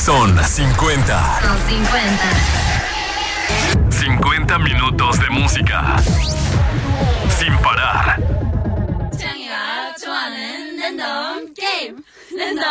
Son 50. Son 50. 50 minutos de música. Sin parar. 창이가 좋아하는 랜덤 게임. 랜덤